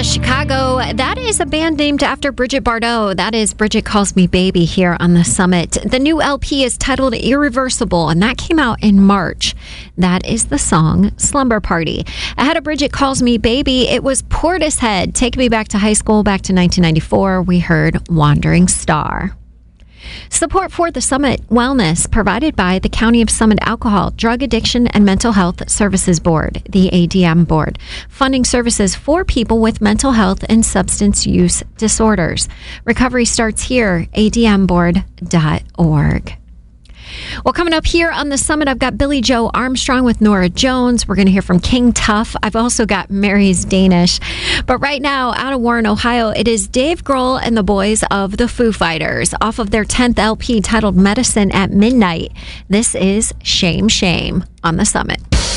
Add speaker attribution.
Speaker 1: Chicago, that is a band named after Bridget Bardot. That is Bridget Calls Me Baby here on the Summit. The new LP is titled Irreversible, and that came out in March. That is the song Slumber Party. Ahead of Bridget Calls Me Baby, it was Portishead. Take me back to high school, back to 1994. We heard Wandering Star. Support for the Summit Wellness provided by the County of Summit Alcohol, Drug Addiction and Mental Health Services Board, the ADM Board, funding services for people with mental health and substance use disorders. Recovery starts here, admboard.org. Well, coming up here on the Summit, I've got Billy Joe Armstrong with Nora Jones. We're going to hear from King Tuff. I've also got Mary's Danish. But right now, out of Warren, Ohio, it is Dave Grohl and the boys of the Foo Fighters off of their 10th LP titled Medicine at Midnight. This is Shame Shame on the Summit.